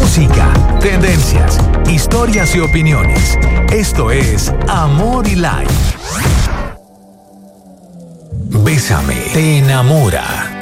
música, tendencias, historias y opiniones. Esto es Amor y Life. Bésame, te enamora.